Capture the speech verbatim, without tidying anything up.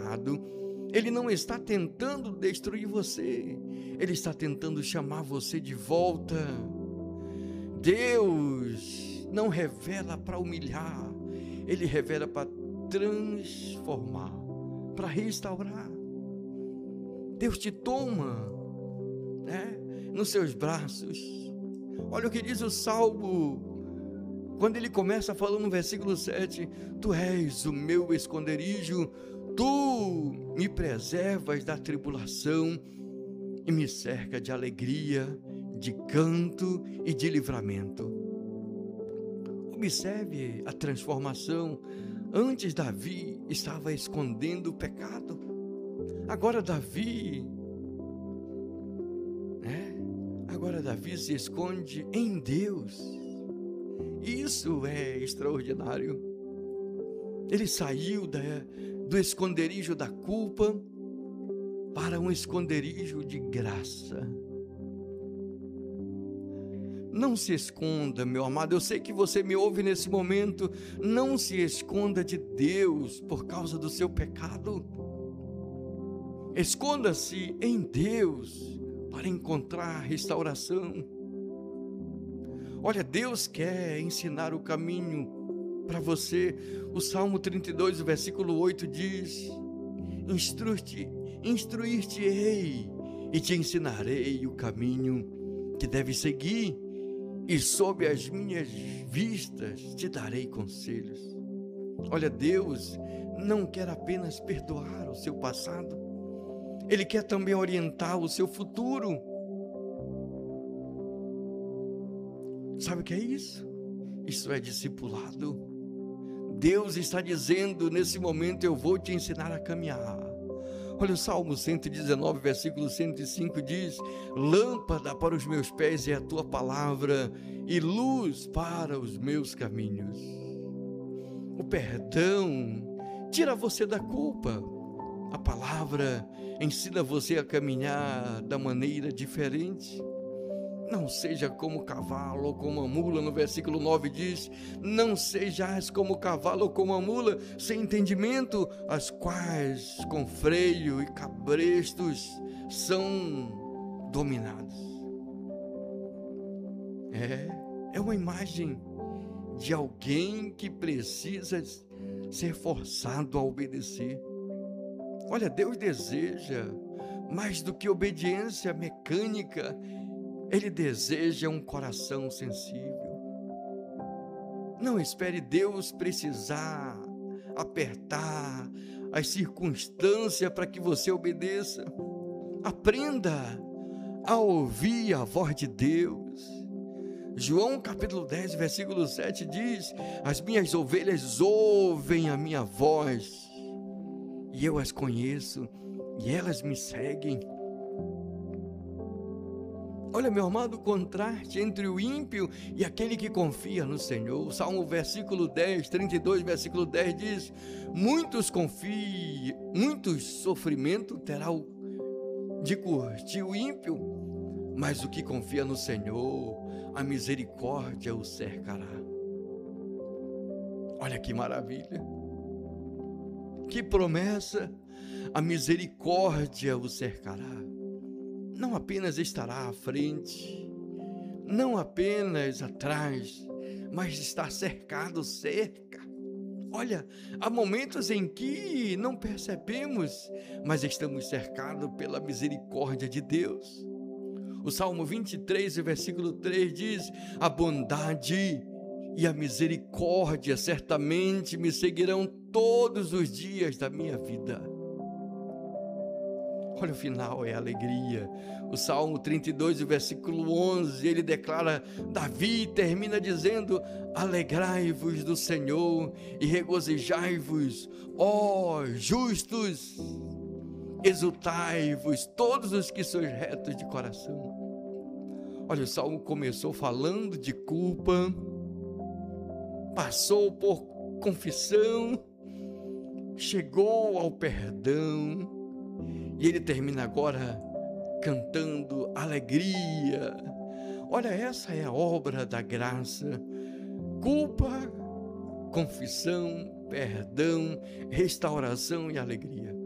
pecado, ele não está tentando destruir você, ele está tentando chamar você de volta. Deus não revela para humilhar, ele revela para transformar, para restaurar. Deus te toma, né, nos seus braços. Olha o que diz o Salmo, quando ele começa falando no versículo sete: Tu és o meu esconderijo, Tu me preservas da tribulação e me cerca de alegria, de canto e de livramento. Observe a transformação. Antes Davi estava escondendo o pecado. Agora Davi, né? Agora Davi se esconde em Deus. Isso é extraordinário. Ele saiu da, do esconderijo da culpa para um esconderijo de graça. Não se esconda, meu amado. Eu sei que você me ouve nesse momento. Não se esconda de Deus por causa do seu pecado. Esconda-se em Deus para encontrar restauração. Olha, Deus quer ensinar o caminho para você. O Salmo trinta e dois, o versículo oito diz: Instrui-te, instruir-te-ei e te ensinarei o caminho que deves seguir, e sob as minhas vistas te darei conselhos. Olha, Deus não quer apenas perdoar o seu passado, Ele quer também orientar o seu futuro. Sabe o que é isso? Isso é discipulado. Deus está dizendo nesse momento: eu vou te ensinar a caminhar. Olha, o Salmo cento e dezenove, versículo cento e cinco diz: Lâmpada para os meus pés é a tua palavra e luz para os meus caminhos. O perdão tira você da culpa. A palavra ensina você a caminhar da maneira diferente. Não seja como cavalo ou como a mula. No versículo nove diz: Não sejais como o cavalo ou como a mula, sem entendimento, as quais com freio e cabrestos são dominados. É, é uma imagem de alguém que precisa ser forçado a obedecer. Olha, Deus deseja mais do que obediência mecânica. Ele deseja um coração sensível. Não espere Deus precisar apertar as circunstâncias para que você obedeça. Aprenda a ouvir a voz de Deus. João capítulo dez, versículo sete diz: As minhas ovelhas ouvem a minha voz, e eu as conheço, e elas me seguem. Olha, meu amado, o contraste entre o ímpio e aquele que confia no Senhor. O Salmo versículo dez, trinta e dois, versículo dez diz: Muitos confiam, muitos sofrimento terá o, de curtir o ímpio, mas o que confia no Senhor, a misericórdia o cercará. Olha que maravilha, que promessa! A misericórdia o cercará. Não apenas estará à frente, não apenas atrás, mas está cercado, cerca. Olha, há momentos em que não percebemos, mas estamos cercados pela misericórdia de Deus. O Salmo vinte e três, versículo três diz: A bondade e a misericórdia certamente me seguirão todos os dias da minha vida. Olha, o final é alegria. O Salmo trinta e dois, versículo onze, ele declara, Davi termina dizendo: Alegrai-vos do Senhor e regozijai-vos, ó justos, exultai-vos todos os que sois retos de coração. Olha, o Salmo começou falando de culpa, passou por confissão, chegou ao perdão, e ele termina agora cantando alegria. Olha, essa é a obra da graça: culpa, confissão, perdão, restauração e alegria.